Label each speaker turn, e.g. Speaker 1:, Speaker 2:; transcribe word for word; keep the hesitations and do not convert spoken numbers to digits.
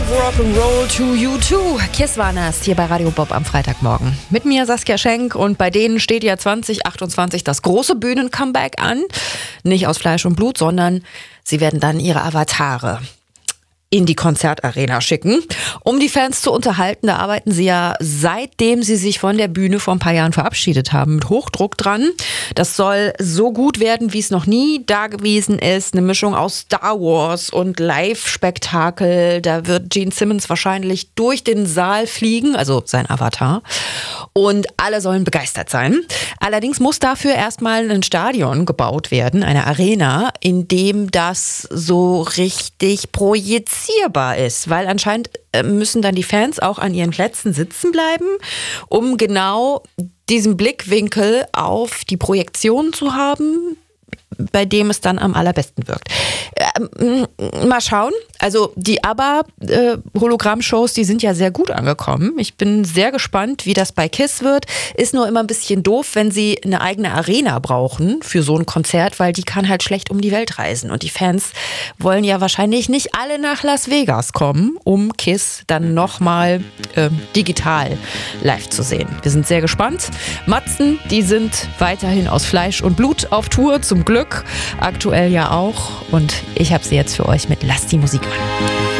Speaker 1: Rock'n'Roll to You Too. Kiss war das hier bei Radio Bob am Freitagmorgen. Mit mir Saskia Schenk und bei denen steht ja zwanzig achtundzwanzig das große Bühnen-Comeback an. Nicht aus Fleisch und Blut, sondern sie werden dann ihre Avatare in die Konzertarena schicken, um die Fans zu unterhalten. Da arbeiten sie ja, seitdem sie sich von der Bühne vor ein paar Jahren verabschiedet haben, mit Hochdruck dran. Das soll so gut werden, wie es noch nie da gewesen ist. Eine Mischung aus Star Wars und Live-Spektakel. Da wird Gene Simmons wahrscheinlich durch den Saal fliegen, also sein Avatar. Und alle sollen begeistert sein. Allerdings muss dafür erstmal ein Stadion gebaut werden, eine Arena, in dem das so richtig projizierbar ist. Weil anscheinend müssen dann die Fans auch an ihren Plätzen sitzen bleiben, um genau diesen Blickwinkel auf die Projektion zu haben, bei dem es dann am allerbesten wirkt. Ähm, mal schauen. Also die ABBA-Hologramm-Shows, die sind ja sehr gut angekommen. Ich bin sehr gespannt, wie das bei KISS wird. Ist nur immer ein bisschen doof, wenn sie eine eigene Arena brauchen für so ein Konzert, weil die kann halt schlecht um die Welt reisen. Und die Fans wollen ja wahrscheinlich nicht alle nach Las Vegas kommen, um KISS dann nochmal äh, digital live zu sehen. Wir sind sehr gespannt. Matzen, die sind weiterhin aus Fleisch und Blut auf Tour, zum Glück. Aktuell ja auch. Und ich habe sie jetzt für euch mit Lass die Musik an.